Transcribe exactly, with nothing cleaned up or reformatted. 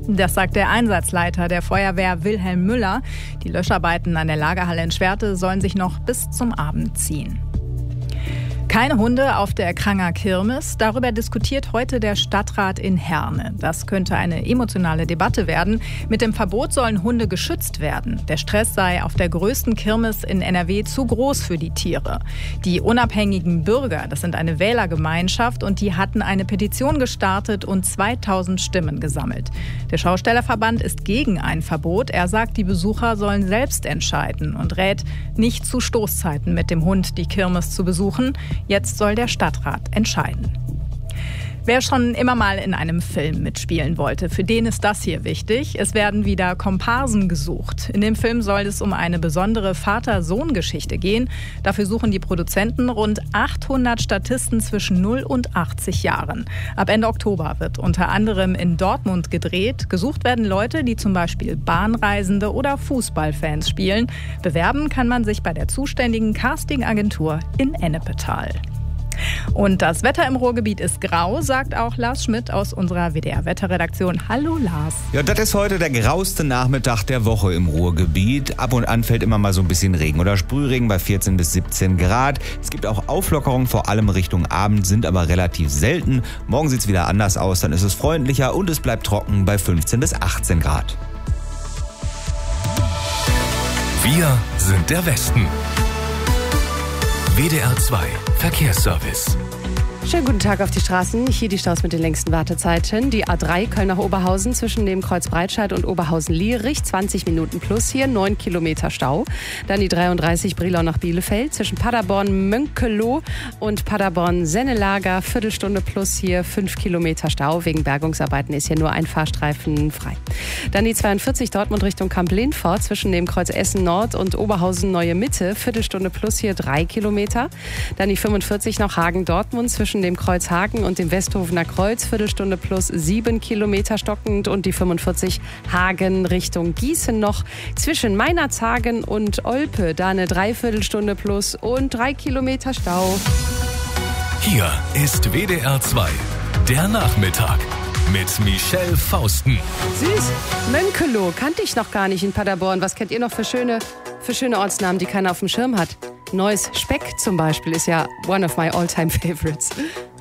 Das sagt der Einsatzleiter der Feuerwehr Wilhelm Müller. Die Löscharbeiten an der Lagerhalle in Schwerte sollen sich noch bis zum Abend ziehen. Keine Hunde auf der Kranger Kirmes. Darüber diskutiert heute der Stadtrat in Herne. Das könnte eine emotionale Debatte werden. Mit dem Verbot sollen Hunde geschützt werden. Der Stress sei auf der größten Kirmes in N R W zu groß für die Tiere. Die unabhängigen Bürger, das sind eine Wählergemeinschaft, und die hatten eine Petition gestartet und zweitausend Stimmen gesammelt. Der Schaustellerverband ist gegen ein Verbot. Er sagt, die Besucher sollen selbst entscheiden und rät, nicht zu Stoßzeiten mit dem Hund die Kirmes zu besuchen. Jetzt soll der Stadtrat entscheiden. Wer schon immer mal in einem Film mitspielen wollte, für den ist das hier wichtig. Es werden wieder Komparsen gesucht. In dem Film soll es um eine besondere Vater-Sohn-Geschichte gehen. Dafür suchen die Produzenten rund achthundert Statisten zwischen null und achtzig Jahren. Ab Ende Oktober wird unter anderem in Dortmund gedreht. Gesucht werden Leute, die zum Beispiel Bahnreisende oder Fußballfans spielen. Bewerben kann man sich bei der zuständigen Castingagentur in Ennepetal. Und das Wetter im Ruhrgebiet ist grau, sagt auch Lars Schmidt aus unserer W D R-Wetterredaktion. Hallo Lars. Ja, das ist heute der grauste Nachmittag der Woche im Ruhrgebiet. Ab und an fällt immer mal so ein bisschen Regen oder Sprühregen bei vierzehn bis siebzehn Grad. Es gibt auch Auflockerungen, vor allem Richtung Abend, sind aber relativ selten. Morgen sieht es wieder anders aus, dann ist es freundlicher und es bleibt trocken bei fünfzehn bis achtzehn Grad. Wir sind der Westen. W D R zwei Verkehrsservice. Schönen guten Tag auf die Straßen. Hier die Staus mit den längsten Wartezeiten. Die A drei Köln nach Oberhausen zwischen dem Kreuz Breitscheid und Oberhausen-Lierich. zwanzig Minuten plus hier, neun Kilometer Stau. Dann die dreiunddreißig Brilon nach Bielefeld zwischen Paderborn-Mönkeloh und Paderborn-Sennelager. Viertelstunde plus hier, fünf Kilometer Stau. Wegen Bergungsarbeiten ist hier nur ein Fahrstreifen frei. Dann die zweiundvierzig Dortmund Richtung Kamp-Lindfort zwischen dem Kreuz Essen-Nord und Oberhausen-Neue Mitte. Viertelstunde plus hier, drei Kilometer. Dann die fünfundvierzig nach Hagen-Dortmund zwischen dem Kreuz Hagen und dem Westhofener Kreuz, Viertelstunde plus sieben Kilometer stockend, und die fünfundvierzig Hagen Richtung Gießen noch zwischen Meinerzhagen und Olpe, da eine Dreiviertelstunde plus und drei Kilometer Stau. Hier ist W D R zwei, der Nachmittag mit Michelle Fausten. Süß, Mönkeloh kannte ich noch gar nicht in Paderborn. Was kennt ihr noch für schöne, für schöne Ortsnamen, die keiner auf dem Schirm hat? Neues Speck zum Beispiel ist ja one of my all-time favorites.